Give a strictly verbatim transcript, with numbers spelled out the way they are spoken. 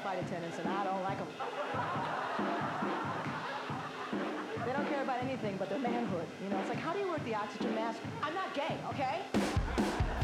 flight attendants, and I don't like them. They don't care about anything but their manhood. You know, it's like, how do you work the oxygen mask? I'm not gay, okay?